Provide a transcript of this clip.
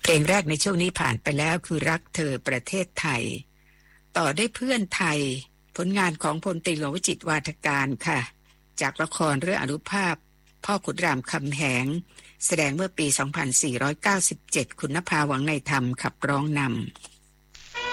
เพลงแรกในช่วงนี้ผ่านไปแล้วคือรักเธอประเทศไทยต่อได้เพื่อนไทยผลงานของพลตรีหลวงวจิตรวาทการค่ะจากละครเรื่องอนุภาพพ่อขุนรามคำแหงแสดงเมื่อปี 2497 คุณนภาหวังในธรรมขับร้องนำ